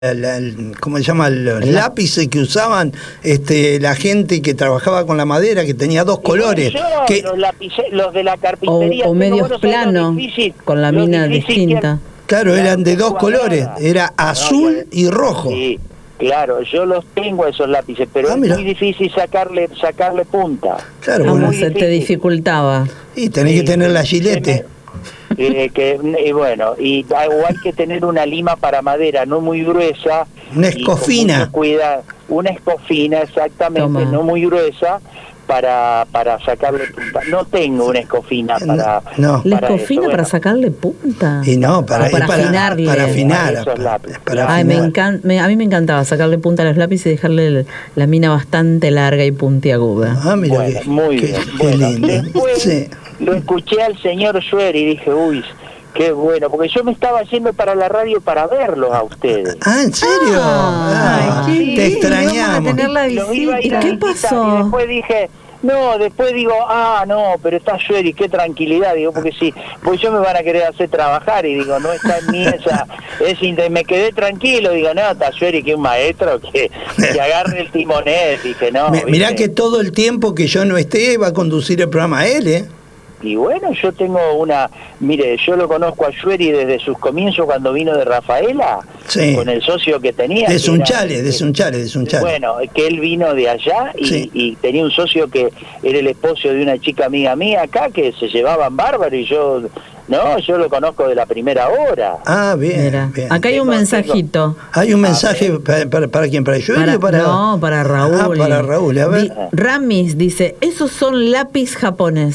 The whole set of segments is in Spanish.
¿cómo se llama? Los lápices que usaban la gente que trabajaba con la madera, que tenía dos colores. Los de la carpintería. O medios planos, con la mina distinta. Claro, eran de dos colores, era azul y rojo. Sí, claro, yo los tengo esos lápices, pero es muy difícil sacarle punta. Claro, bueno, se te dificultaba. Y tenés que tener la gilete. Bueno, y hay que tener una lima para madera no muy gruesa, una escofina, una escofina exactamente. Toma. No muy gruesa para sacarle punta. No tengo una escofina para la escofina para sacarle punta. Y no, para afinarle. Para afinar. A mí me encantaba sacarle punta a los lápices y dejarle la mina bastante larga y puntiaguda. Mira, bueno, muy bien. Qué lindo. Después lo escuché al señor Schwer y dije, uy, qué bueno, porque yo me estaba yendo para la radio para verlos a ustedes. ¿En serio? Te extrañamos. ¿Y qué pasó? Y después dije, después digo, no, pero está Schwer y qué tranquilidad, digo, porque si, pues yo me van a querer hacer trabajar y digo, no está en mí esa, me quedé tranquilo, digo, no, está Schwer y que un maestro que agarre el timonel, dije, no. Mirá que todo el tiempo que yo no esté va a conducir el programa él, Y bueno, yo tengo mire, yo lo conozco a Schwery desde sus comienzos cuando vino de Rafaela, con el socio que tenía. De Sunchales. Bueno, que él vino de allá y tenía un socio que era el esposo de una chica amiga mía acá, que se llevaban bárbaro y yo lo conozco de la primera hora. Bien. Acá hay un mensajito. ¿Hay un mensaje para quién? ¿Para Schwery o para...? No, para Raúl. Para Raúl, a ver. Ramis dice, esos son lápiz japonés.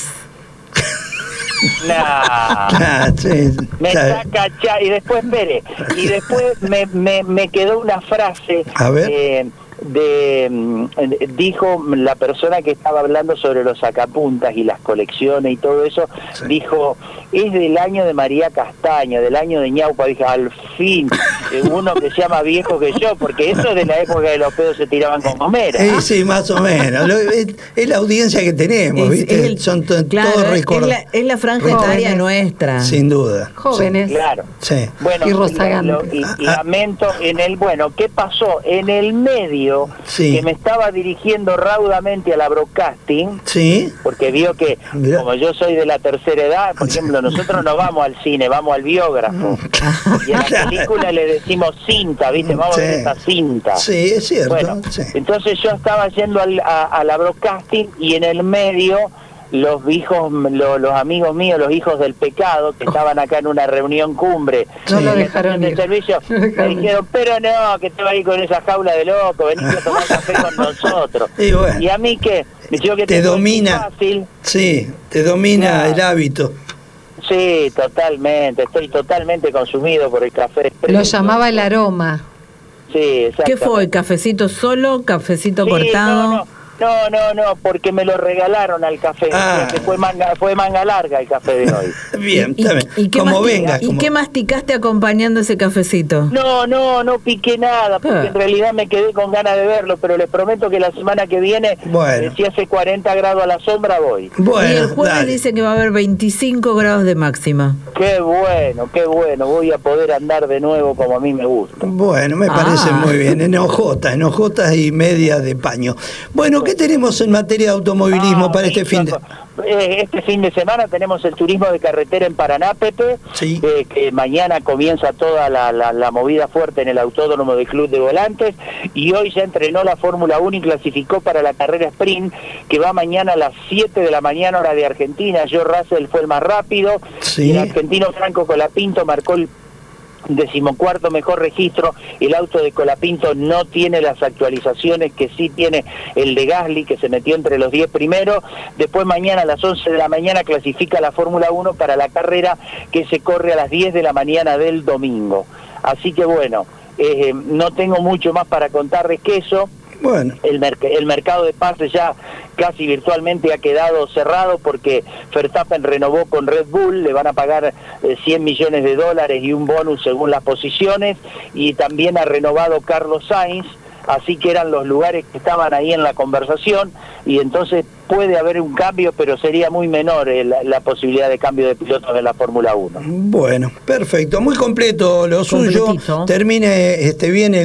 Me está cachando. Y después, espere, me quedó una frase. A ver. Dijo la persona que estaba hablando sobre los sacapuntas y las colecciones y todo eso, dijo, es del año de María Castaña, del año de Ñaupa. Dije, al fin, uno que se llama viejo que yo, porque eso es de la época de los pedos se tiraban con Homera. Sí, más o menos. Es la audiencia que tenemos, ¿viste? Son todos recordados. Es la franja etaria nuestra. Sin duda. Jóvenes. Claro. Sí. Bueno, y lamento ¿qué pasó? En el medio, que me estaba dirigiendo raudamente a la broadcasting, porque vio que, como yo soy de la tercera edad, por ejemplo, nosotros no vamos al cine, vamos al biógrafo. Y en la película le decimos cinta, ¿viste? Vamos a ver esa cinta. Sí, es cierto. Bueno, entonces yo estaba yendo a la broadcasting y en el medio los amigos míos, los hijos del pecado, que estaban acá en una reunión cumbre, no lo dejaron de servicio, me dijeron, pero no, que te va a ir con esa jaula de loco, venís a tomar café con nosotros. Y a mí que te domina fácil. Sí, te domina el hábito. Sí, totalmente, estoy totalmente consumido por el café expreso. Lo llamaba el aroma. Sí, exacto. ¿Qué fue? ¿Cafecito solo? ¿Cafecito cortado? No, porque me lo regalaron al café. Que fue manga larga el café de hoy. Bien, ¿Y qué masticaste acompañando ese cafecito? No piqué nada, porque en realidad me quedé con ganas de verlo, pero les prometo que la semana que viene, si hace 40 grados a la sombra, voy. Y el jueves dice que va a haber 25 grados de máxima. Qué bueno, voy a poder andar de nuevo como a mí me gusta. Bueno, me parece muy bien, en hojotas y media de paño. Bueno, ¿qué tenemos en materia de automovilismo para este fin de semana? Este fin de semana tenemos el turismo de carretera en Paraná, Pepe, que mañana comienza toda la movida fuerte en el Autódromo del Club de Volantes, y hoy ya entrenó la Fórmula 1 y clasificó para la carrera sprint, que va mañana a las 7 de la mañana hora de Argentina. George Russell fue el más rápido, y el argentino Franco Colapinto marcó el 14º mejor registro. El auto de Colapinto no tiene las actualizaciones que sí tiene el de Gasly, que se metió entre los 10 primeros. Después mañana a las 11 de la mañana clasifica la Fórmula 1 para la carrera que se corre a las 10 de la mañana del domingo. Así que bueno, no tengo mucho más para contarles que eso. Bueno. El mercado de pases ya casi virtualmente ha quedado cerrado, porque Verstappen renovó con Red Bull, le van a pagar $100 millones y un bonus según las posiciones, y también ha renovado Carlos Sainz, así que eran los lugares que estaban ahí en la conversación, y entonces puede haber un cambio, pero sería muy menor la posibilidad de cambio de pilotos en la Fórmula 1. Bueno, perfecto, muy completo lo suyo. Termine bien